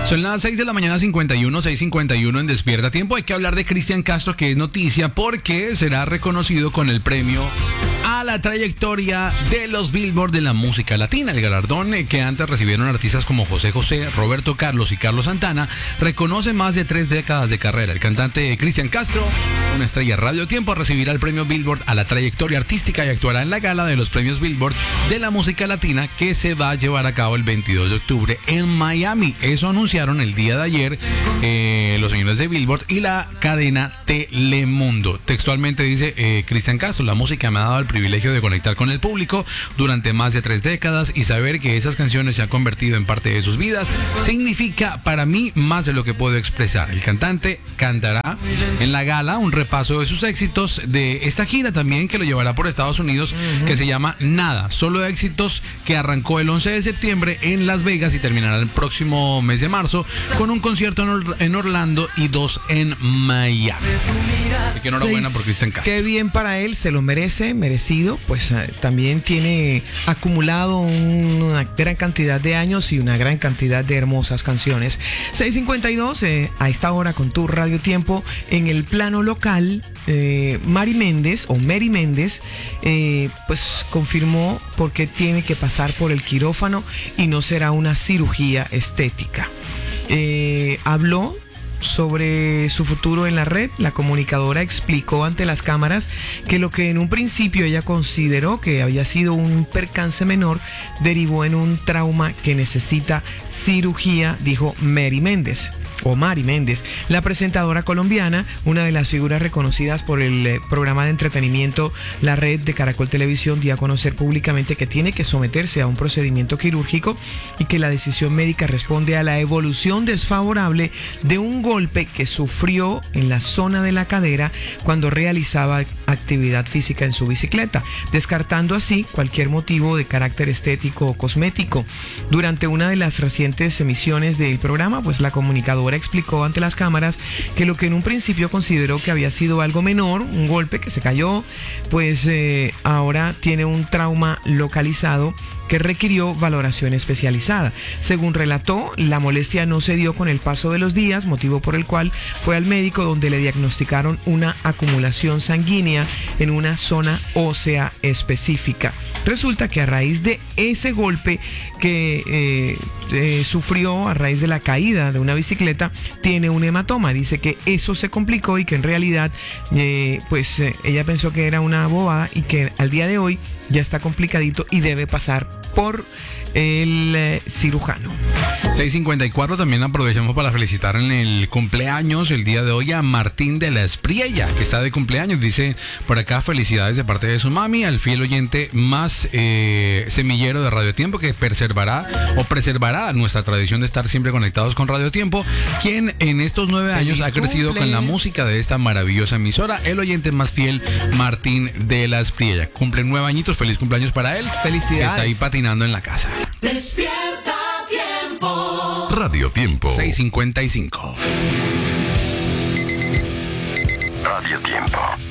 Son las 6 de la mañana 6:51 en Despierta Tiempo. Hay que hablar de Cristian Castro, que es noticia porque será reconocido con el premio a la trayectoria de los Billboard de la música latina. El galardón que antes recibieron artistas como José José, Roberto Carlos y Carlos Santana reconoce más de 3 décadas de carrera. El cantante Cristian Castro, una estrella Radio Tiempo, recibirá el premio Billboard a la trayectoria artística y actuará en la gala de los premios Billboard de la música latina que se va a llevar a cabo el 22 de octubre en Miami. Eso anunciaron el día de ayer los señores de Billboard y la cadena Telemundo. Textualmente dice Cristian Castro: la música me ha dado el privilegio de conectar con el público durante más de 3 décadas y saber que esas canciones se han convertido en parte de sus vidas significa para mí más de lo que puedo expresar. El cantante cantará en la gala un repaso de sus éxitos de esta gira también, que lo llevará por Estados Unidos, que se llama Nada, solo éxitos, que arrancó el 11 de septiembre en Las Vegas y terminará el próximo mes de marzo con un concierto en Orlando y 2 en Miami. Así que enhorabuena por Cristian Castro. Qué bien para él, se lo merece, merecido. Pues también tiene acumulado una gran cantidad de años y una gran cantidad de hermosas canciones. 6:52 a esta hora con tu Radio Tiempo. En el plano local, Mary Méndez pues confirmó por qué tiene que pasar por el quirófano y no será una cirugía estética. Habló sobre su futuro en la red. La comunicadora explicó ante las cámaras que lo que en un principio ella consideró que había sido un percance menor derivó en un trauma que necesita cirugía, dijo Mary Méndez. La presentadora colombiana, una de las figuras reconocidas por el programa de entretenimiento La Red de Caracol Televisión, dio a conocer públicamente que tiene que someterse a un procedimiento quirúrgico y que la decisión médica responde a la evolución desfavorable de un golpe que sufrió en la zona de la cadera cuando realizaba actividad física en su bicicleta, descartando así cualquier motivo de carácter estético o cosmético. Durante una de las recientes emisiones del programa, pues la comunicadora explicó ante las cámaras que lo que en un principio consideró que había sido algo menor, un golpe que se cayó, pues ahora tiene un trauma localizado que requirió valoración especializada. Según relató, la molestia no se dio con el paso de los días, motivo por el cual fue al médico, donde le diagnosticaron una acumulación sanguínea en una zona ósea específica. Resulta que a raíz de ese golpe que sufrió a raíz de la caída de una bicicleta, tiene un hematoma. Dice que eso se complicó y que en realidad ella pensó que era una bobada y que al día de hoy ya está complicadito y debe pasar por el cirujano. 6:54, también aprovechamos para felicitar en el cumpleaños el día de hoy a Martín de la Espriella, que está de cumpleaños. Dice por acá: felicidades de parte de su mami, al fiel oyente más semillero de Radio Tiempo, que preservará nuestra tradición de estar siempre conectados con Radio Tiempo, quien en estos 9 años ha crecido con la música de esta maravillosa emisora. El oyente más fiel, Martín de la Espriella, cumple 9 añitos. Feliz cumpleaños para él. Felicidades. Que está ahí patinando en la casa. Despierta Tiempo. Radio Tiempo. 6:55. Radio Tiempo.